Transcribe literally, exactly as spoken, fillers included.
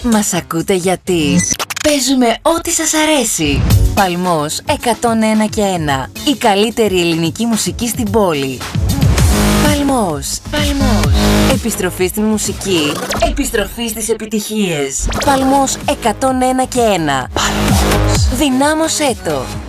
Μας ακούτε γιατί παίζουμε ό,τι σας αρέσει. Παλμός εκατόν ένα και ένα. Η καλύτερη ελληνική μουσική στην πόλη. Παλμός. Παλμός. Επιστροφή στην μουσική. Επιστροφή στις επιτυχίες. Παλμός εκατόν ένα και ένα. Παλμός. Δυνάμωσέ το.